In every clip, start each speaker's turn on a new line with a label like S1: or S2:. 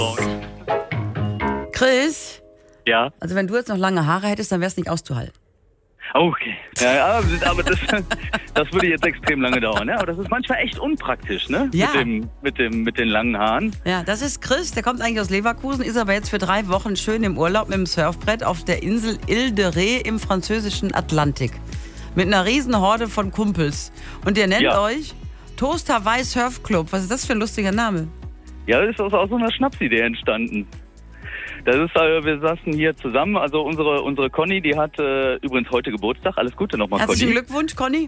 S1: Chris?
S2: Ja.
S1: Also wenn du jetzt noch lange Haare hättest, dann wäre es nicht auszuhalten.
S2: Okay. Ja, aber das würde jetzt extrem lange dauern. Ne? Aber das ist manchmal echt unpraktisch, ne?
S1: Ja.
S2: Mit den langen Haaren.
S1: Ja, das ist Chris, der kommt eigentlich aus Leverkusen, ist aber jetzt für 3 Wochen schön im Urlaub mit dem Surfbrett auf der Insel Ile de Ré im französischen Atlantik. Mit einer riesen Horde von Kumpels. Und ihr nennt euch Toast Hawaii Surf Club. Was ist das für ein lustiger Name?
S2: Ja, das ist aus so einer Schnapsidee entstanden. Das ist, wir saßen hier zusammen, also unsere Conny, die hat übrigens heute Geburtstag. Alles Gute nochmal, Conny.
S1: Herzlichen Glückwunsch, Conny.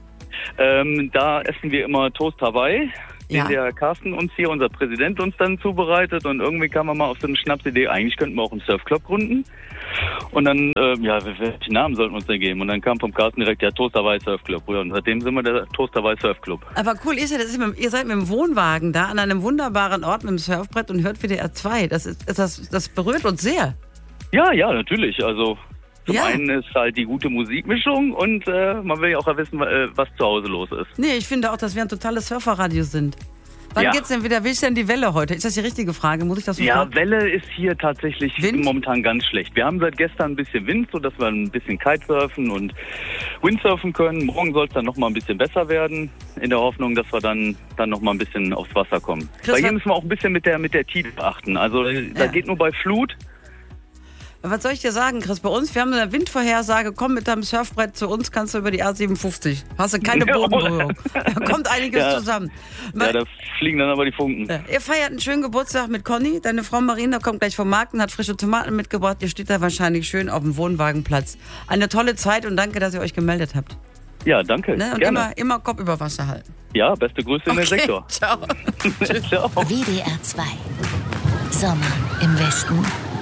S2: Da essen wir immer Toast Hawaii, den der Carsten uns hier, unser Präsident, uns dann zubereitet. Und irgendwie kam man mal auf so eine Schnapsidee, eigentlich könnten wir auch einen Surfclub gründen. Und dann, welchen Namen sollten wir uns denn geben? Und dann kam vom Carsten direkt der Toast Hawaii Surfclub. Und seitdem sind wir der Toast Hawaii Surfclub.
S1: Aber cool ist ja, ihr seid mit dem Wohnwagen da an einem wunderbaren Ort mit dem Surfbrett und hört WDR 2. Das berührt uns sehr.
S2: Ja, natürlich. Also zum einen ist halt die gute Musikmischung und man will ja auch wissen, was zu Hause los ist.
S1: Nee, ich finde auch, dass wir ein totales Surferradio sind. Wann geht's denn wieder? Wie ist denn die Welle heute? Ist das die richtige Frage? Muss ich das so fragen?
S2: Welle ist hier tatsächlich momentan ganz schlecht. Wir haben seit gestern ein bisschen Wind, sodass wir ein bisschen Kitesurfen und Windsurfen können. Morgen soll es dann nochmal ein bisschen besser werden, in der Hoffnung, dass wir dann nochmal ein bisschen aufs Wasser kommen. Bei hier müssen wir auch ein bisschen mit der Tide achten. Also da geht nur bei Flut.
S1: Was soll ich dir sagen, Chris? Bei uns, wir haben eine Windvorhersage, komm mit deinem Surfbrett zu uns, kannst du über die A57. Hast du keine Bodenberührung. Da kommt einiges zusammen.
S2: Da fliegen dann aber die Funken.
S1: Ja. Ihr feiert einen schönen Geburtstag mit Conny. Deine Frau Marina kommt gleich vom Markt und hat frische Tomaten mitgebracht. Ihr steht da wahrscheinlich schön auf dem Wohnwagenplatz. Eine tolle Zeit und danke, dass ihr euch gemeldet habt.
S2: Ja, danke.
S1: Ne? Und
S2: gerne.
S1: immer Kopf über Wasser halten.
S2: Ja, beste Grüße in den Sektor.
S1: Ciao.
S2: Ciao.
S3: WDR 2. Sommer im Westen.